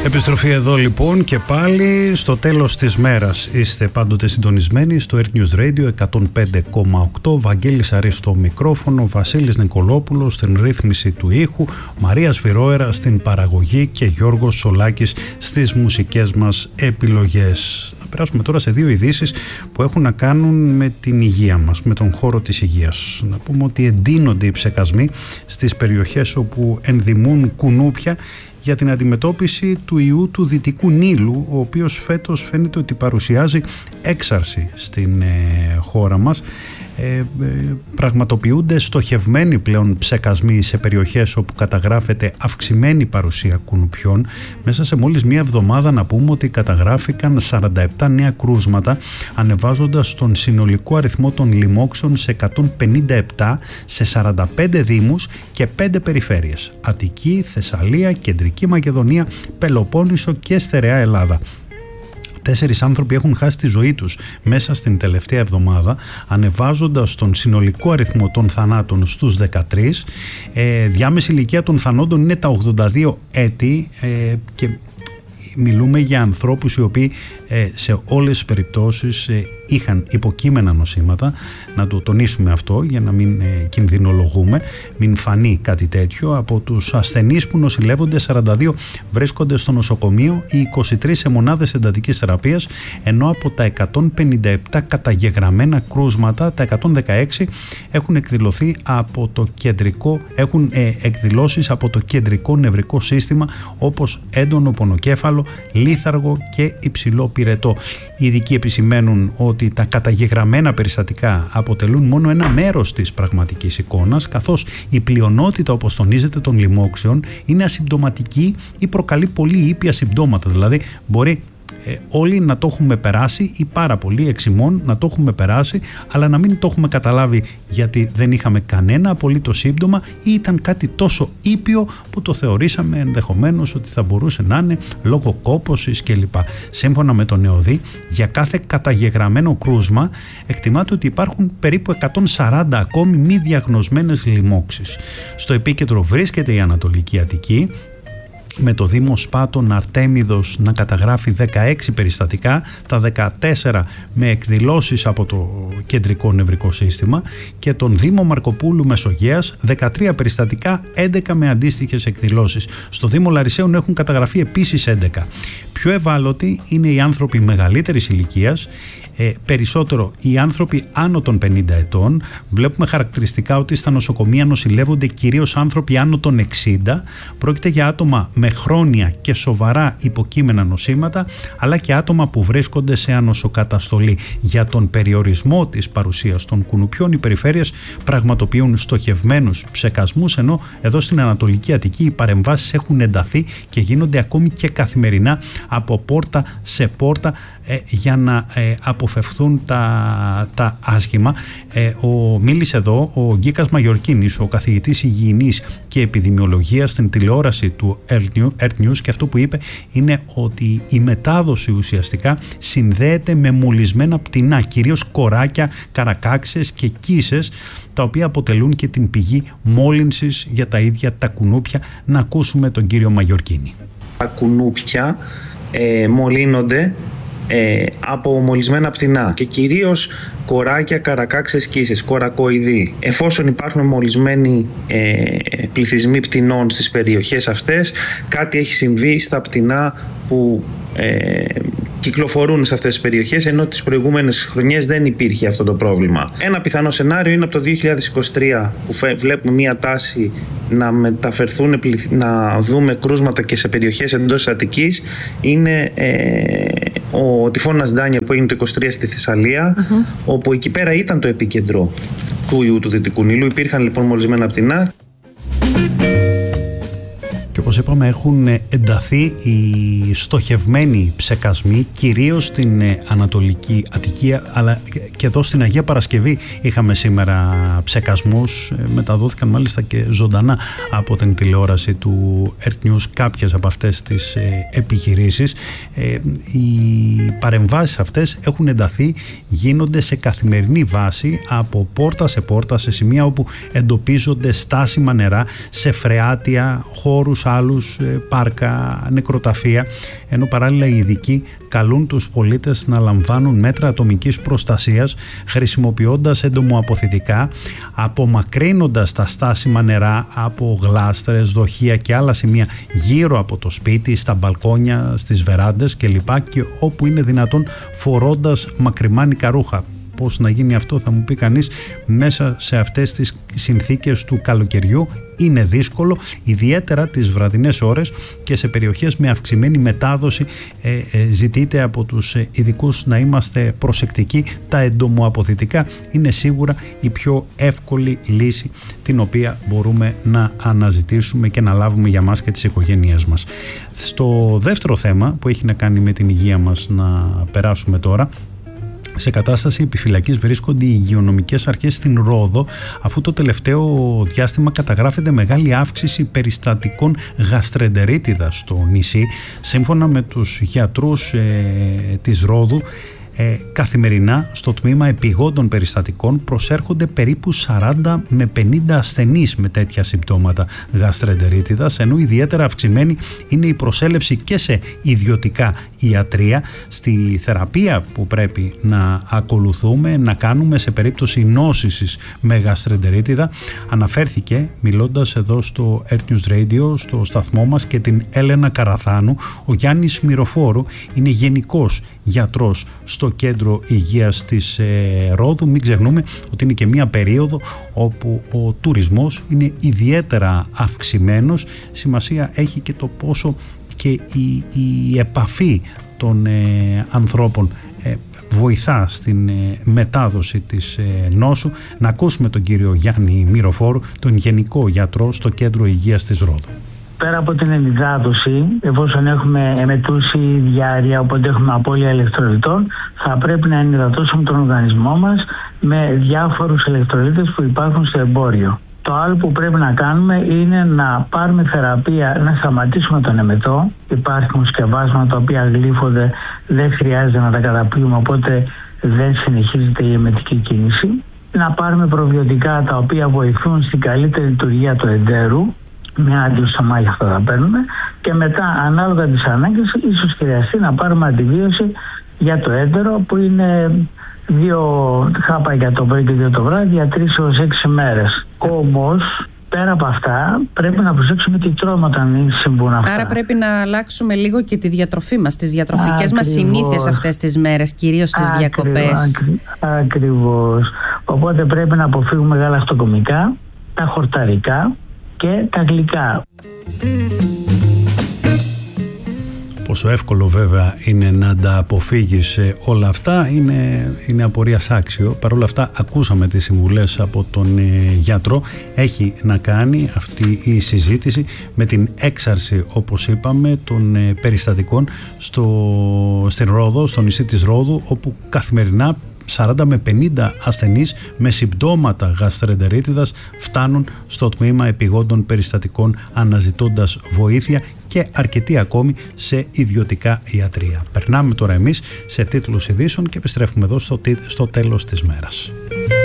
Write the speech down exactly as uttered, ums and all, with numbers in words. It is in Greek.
Επιστροφή εδώ λοιπόν και πάλι στο τέλος της μέρας. Είστε πάντοτε συντονισμένοι στο Earth News Radio εκατόν πέντε κόμμα οκτώ. Βαγγέλης Αρής στο μικρόφωνο, Βασίλης Νικολόπουλος στην ρύθμιση του ήχου, Μαρία Σφυρόερα στην παραγωγή και Γιώργος Σολάκης στις μουσικές μας επιλογές. Να περάσουμε τώρα σε δύο ειδήσεις που έχουν να κάνουν με την υγεία μας, με τον χώρο της υγείας. Να πούμε ότι εντείνονται οι ψεκασμοί στις περιοχές όπου ενδυμούν κουνούπια για την αντιμετώπιση του ιού του Δυτικού Νείλου, ο οποίος φέτος φαίνεται ότι παρουσιάζει έξαρση στην ε, χώρα μας. Ε, ε, πραγματοποιούνται στοχευμένοι πλέον ψεκασμοί σε περιοχές όπου καταγράφεται αυξημένη παρουσία κουνουπιών. Μέσα σε μόλις μία εβδομάδα να πούμε ότι καταγράφηκαν σαράντα επτά νέα κρούσματα, ανεβάζοντας τον συνολικό αριθμό των λοιμόξεων σε εκατόν πενήντα επτά σε σαράντα πέντε δήμους και πέντε περιφέρειες: Αττική, Θεσσαλία, Κεντρική Μακεδονία, Πελοπόννησο και Στερεά Ελλάδα. Τέσσερις άνθρωποι έχουν χάσει τη ζωή τους μέσα στην τελευταία εβδομάδα, ανεβάζοντας τον συνολικό αριθμό των θανάτων στους δεκατρείς. Ε, διάμεση ηλικία των θανόντων είναι τα ογδόντα δύο έτη ε, και μιλούμε για ανθρώπους οι οποίοι ε, σε όλες τις περιπτώσεις ε, είχαν υποκείμενα νοσήματα. Να το τονίσουμε αυτό για να μην ε, κινδυνολογούμε, μην φανεί κάτι τέτοιο. Από τους ασθενείς που νοσηλεύονται, σαράντα δύο βρίσκονται στο νοσοκομείο, οι είκοσι τρεις σε μονάδες εντατικής θεραπείας, ενώ από τα εκατόν πενήντα επτά καταγεγραμμένα κρούσματα, τα εκατόν δεκαέξι έχουν εκδηλωθεί από το κεντρικό, έχουν ε, εκδηλώσεις από το κεντρικό νευρικό σύστημα, όπως έντονο πονοκέφαλο, λίθαργο και υψηλό πυρετό. Οι ειδικοί επισημαίνουν ότι τα καταγεγραμμένα περιστατικά αποτελούν μόνο ένα μέρος της πραγματικής εικόνας, καθώς η πλειονότητα, όπως τονίζεται, των λοιμόξεων είναι ασυμπτωματική ή προκαλεί πολύ ήπια συμπτώματα. Δηλαδή μπορεί Ε, όλοι να το έχουμε περάσει ή πάρα πολλοί εξημών να το έχουμε περάσει, αλλά να μην το έχουμε καταλάβει γιατί δεν είχαμε κανένα απολύτως σύμπτωμα ή ήταν κάτι τόσο ήπιο που το θεωρήσαμε ενδεχομένως ότι θα μπορούσε να είναι λόγω κόπωσης κλπ. Σύμφωνα με τον ΕΟΔΗ, για κάθε καταγεγραμμένο κρούσμα εκτιμάται ότι υπάρχουν περίπου εκατόν σαράντα ακόμη μη διαγνωσμένες λοιμώξεις. Στο επίκεντρο βρίσκεται η Ανατολική Αττική, με το Δήμο Σπάτων Αρτέμιδος να καταγράφει δεκαέξι περιστατικά, τα δεκατέσσερα με εκδηλώσεις από το κεντρικό νευρικό σύστημα, και τον Δήμο Μαρκοπούλου Μεσογείας δεκατρία περιστατικά, έντεκα με αντίστοιχες εκδηλώσεις. Στο Δήμο Λαρισαίων έχουν καταγραφεί επίσης έντεκα. Πιο ευάλωτοι είναι οι άνθρωποι μεγαλύτερης ηλικίας, Ε, περισσότερο οι άνθρωποι άνω των πενήντα ετών. Βλέπουμε χαρακτηριστικά ότι στα νοσοκομεία νοσηλεύονται κυρίως άνθρωποι άνω των εξήντα. Πρόκειται για άτομα με χρόνια και σοβαρά υποκείμενα νοσήματα, αλλά και άτομα που βρίσκονται σε ανοσοκαταστολή. Για τον περιορισμό της παρουσίας των κουνουπιών, οι περιφέρειες πραγματοποιούν στοχευμένους ψεκασμούς, ενώ εδώ στην Ανατολική Αττική οι παρεμβάσεις έχουν ενταθεί και γίνονται ακόμη και καθημερινά από πόρτα σε πόρτα, Ε, για να ε, αποφευθούν τα, τα άσχημα. Ε, ο, μίλησε εδώ ο Γκίκας Μαγιορκίνης, ο καθηγητής υγιεινής και επιδημιολογίας στην τηλεόραση του Earth News, και αυτό που είπε είναι ότι η μετάδοση ουσιαστικά συνδέεται με μολυσμένα πτηνά, κυρίως κοράκια, καρακάξες και κίσες, τα οποία αποτελούν και την πηγή μόλυνσης για τα ίδια τα κουνούπια. Να ακούσουμε τον κύριο Μαγιορκίνη. Τα κουνούπια ε, μολύνονται Ε, από μολυσμένα πτηνά και κυρίως κοράκια, καρακάξες, κίσες, κορακοειδή. Εφόσον υπάρχουν μολυσμένοι ε, πληθυσμοί πτηνών στις περιοχές αυτές, κάτι έχει συμβεί στα πτηνά που ε, κυκλοφορούν σε αυτές τις περιοχές, ενώ τις προηγούμενες χρονιές δεν υπήρχε αυτό το πρόβλημα. Ένα πιθανό σενάριο είναι από το δύο χιλιάδες είκοσι τρία, που βλέπουμε μία τάση να μεταφερθούν, να δούμε κρούσματα και σε περιοχές εντός της Αττικής, είναι ε, ο τυφώνας Ντάνιελ που έγινε το είκοσι τρία στη Θεσσαλία, uh-huh. όπου εκεί πέρα ήταν το επίκεντρο του ιού του Δυτικού Νείλου. Υπήρχαν λοιπόν μολυσμένα πτηνά. Και όπως είπαμε, έχουν ενταθεί οι στοχευμένοι ψεκασμοί, κυρίως στην Ανατολική Αττική, αλλά και εδώ στην Αγία Παρασκευή είχαμε σήμερα ψεκασμούς. Μεταδόθηκαν μάλιστα και ζωντανά από την τηλεόραση του Earth News κάποιες από αυτές τις επιχειρήσεις. Οι παρεμβάσεις αυτές έχουν ενταθεί, γίνονται σε καθημερινή βάση από πόρτα σε πόρτα, σε σημεία όπου εντοπίζονται στάσιμα νερά, σε φρεάτια, χώρους πολλούς άλλους, πάρκα, νεκροταφεία, ενώ παράλληλα οι ειδικοί καλούν τους πολίτες να λαμβάνουν μέτρα ατομικής προστασίας χρησιμοποιώντας εντομοαποθητικά, απομακρύνοντας τα στάσιμα νερά από γλάστρες, δοχεία και άλλα σημεία γύρω από το σπίτι, στα μπαλκόνια, στις βεράντες κλπ. Και όπου είναι δυνατόν φορώντας μακριμάνικα ρούχα. Πώς να γίνει αυτό, θα μου πει κανείς, μέσα σε αυτές τις συνθήκες του καλοκαιριού είναι δύσκολο, ιδιαίτερα τις βραδινές ώρες και σε περιοχές με αυξημένη μετάδοση. ε, ε, ζητείτε από τους ειδικούς να είμαστε προσεκτικοί. Τα εντομοαποθητικά είναι σίγουρα η πιο εύκολη λύση την οποία μπορούμε να αναζητήσουμε και να λάβουμε για μας και τις οικογένειές μας. Στο δεύτερο θέμα που έχει να κάνει με την υγεία μας να περάσουμε τώρα. Σε κατάσταση επιφυλακής βρίσκονται οι υγειονομικές αρχές στην Ρόδο, αφού το τελευταίο διάστημα καταγράφεται μεγάλη αύξηση περιστατικών γαστρεντερίτιδας στο νησί. Σύμφωνα με τους γιατρούς ε, της Ρόδου, Ε, καθημερινά στο τμήμα επιγόντων περιστατικών προσέρχονται περίπου σαράντα με πενήντα ασθενείς με τέτοια συμπτώματα γαστρεντερίτιδας, ενώ ιδιαίτερα αυξημένη είναι η προσέλευση και σε ιδιωτικά ιατρεία. Στη θεραπεία που πρέπει να ακολουθούμε, να κάνουμε σε περίπτωση νόσησης με γαστρεντερίτιδα, αναφέρθηκε μιλώντας εδώ στο Earth News Radio, στο σταθμό μας, και την Έλενα Καραθάνου. Ο Γιάννης Μυροφόρου είναι γενικός γιατρός στο Κέντρο Υγείας της ε, Ρόδου. Μην ξεχνούμε ότι είναι και μία περίοδο όπου ο τουρισμός είναι ιδιαίτερα αυξημένος. Σημασία έχει και το πόσο και η, η επαφή των ε, ανθρώπων ε, βοηθά στην ε, μετάδοση της ε, νόσου. Να ακούσουμε τον κύριο Γιάννη Μυροφόρου, τον γενικό γιατρό στο Κέντρο Υγείας της Ρόδου. Πέρα από την ενυδάτωση, εφόσον έχουμε εμετούση διάρρεια, οπότε έχουμε απώλεια ηλεκτρολιτών, θα πρέπει να ενυδατώσουμε τον οργανισμό μας με διάφορους ηλεκτρολίτες που υπάρχουν στο εμπόριο. Το άλλο που πρέπει να κάνουμε είναι να πάρουμε θεραπεία, να σταματήσουμε τον εμετό. Υπάρχουν σκευάσματα τα οποία γλύφονται, δεν χρειάζεται να τα καταπλύνουμε, οπότε δεν συνεχίζεται η εμετική κίνηση. Να πάρουμε προβιωτικά τα οποία βοηθούν στην καλύτερη λειτουργία του εντέρου. Μια αντιοστομάχη αυτά θα παίρνουμε, και μετά ανάλογα τις ανάγκες ίσως χρειαστεί να πάρουμε αντιβίωση για το έντερο, που είναι δύο χάπα για το πρωί και δύο το βράδυ για τρεις έως έξι μέρες. Όμως πέρα από αυτά πρέπει να προσέξουμε τι τρώμε όταν συμβούν αυτά. Άρα πρέπει να αλλάξουμε λίγο και τη διατροφή μας, τις διατροφικές μας συνήθειες αυτές τις μέρες, κυρίως στις διακοπές. Ακριβώς. Οπότε πρέπει να αποφύγουμε γαλακτοκομικά, τα χορταρικά και τα γλυκά. Πόσο εύκολο βέβαια είναι να τα αποφύγεις όλα αυτά, είναι, είναι απορίας άξιο. Παρ' όλα αυτά ακούσαμε τις συμβουλές από τον ε, γιατρό. Έχει να κάνει αυτή η συζήτηση με την έξαρση, όπως είπαμε, των ε, περιστατικών στο, στην Ρόδο, στο νησί της Ρόδου, όπου καθημερινά σαράντα με πενήντα ασθενείς με συμπτώματα γαστρεντερίτιδας φτάνουν στο τμήμα επιγόντων περιστατικών αναζητώντας βοήθεια, και αρκετοί ακόμη σε ιδιωτικά ιατρεία. Περνάμε τώρα εμείς σε τίτλους ειδήσεων και επιστρέφουμε εδώ στο, στο τέλος της μέρας.